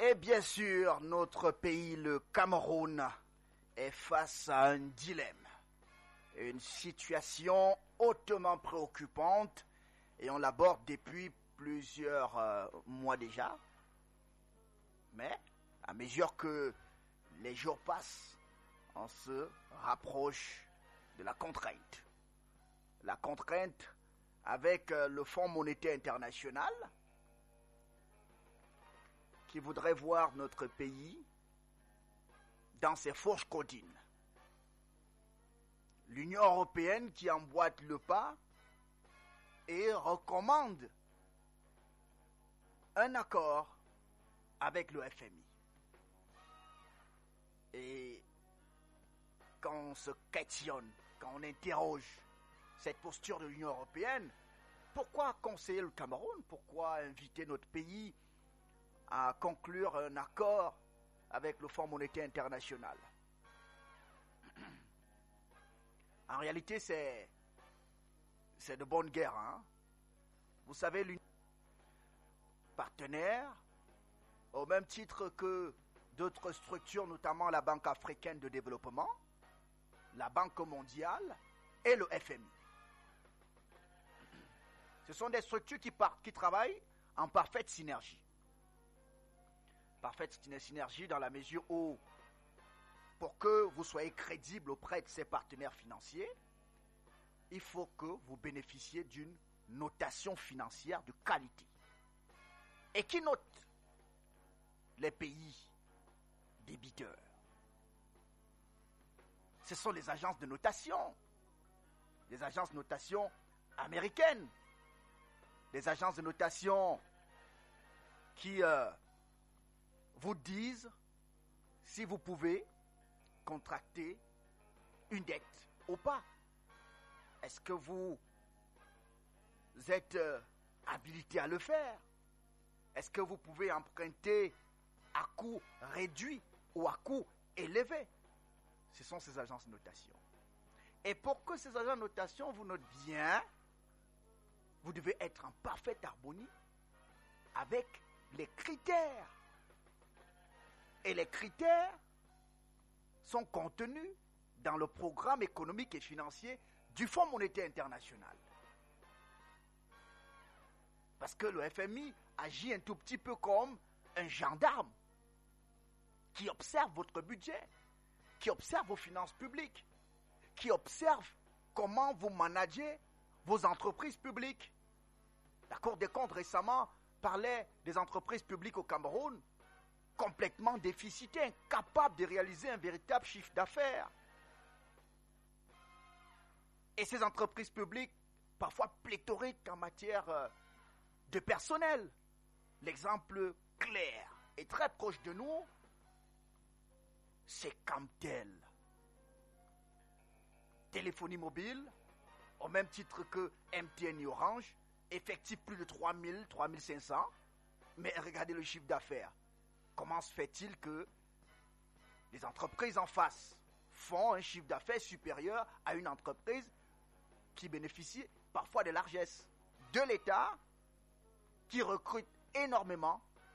Et bien sûr, notre pays, le Cameroun, est face à un dilemme. Une situation hautement préoccupante et on l'aborde depuis plusieurs mois déjà. Mais à mesure que les jours passent, on se rapproche de la contrainte. La contrainte avec le Fonds monétaire international qui voudrait voir notre pays dans ses fourches codines. L'Union européenne qui emboîte le pas et recommande un accord avec le FMI. Et quand on se questionne, quand on interroge cette posture de l'Union européenne, pourquoi conseiller le Cameroun? Pourquoi inviter notre pays à conclure un accord avec le Fonds monétaire international? En réalité, c'est de bonne guerre. Hein? Vous savez, l'Union partenaire, au même titre que d'autres structures, notamment la Banque africaine de développement, la Banque mondiale et le FMI. Ce sont des structures qui travaillent en parfaite synergie. Parfaite synergie dans la mesure où, pour que vous soyez crédible auprès de ces partenaires financiers, il faut que vous bénéficiez d'une notation financière de qualité. Et qui note les pays débiteurs? Ce sont les agences de notation. Les agences de notation américaines. Les agences de notation qui vous disent si vous pouvez contracter une dette ou pas. Est-ce que vous êtes habilité à le faire? Est-ce que vous pouvez emprunter à coût réduit ou à coût élevé? Ce sont ces agences de notation. Et pour que ces agences de notation vous notent bien, vous devez être en parfaite harmonie avec les critères. Et les critères sont contenus dans le programme économique et financier du Fonds monétaire international. Parce que le FMI agit un tout petit peu comme un gendarme qui observe votre budget, qui observe vos finances publiques, qui observe comment vous managez vos entreprises publiques. La Cour des comptes récemment parlait des entreprises publiques au Cameroun complètement déficitaires, incapables de réaliser un véritable chiffre d'affaires. Et ces entreprises publiques, parfois pléthoriques en matière de personnel. L'exemple clair et très proche de nous, c'est Camtel. Téléphonie mobile, au même titre que MTN et Orange, effectif plus de 3000, 3500. Mais regardez le chiffre d'affaires. Comment se fait-il que les entreprises en face font un chiffre d'affaires supérieur à une entreprise qui bénéficie parfois de largesses de l'État, qui recrute énormément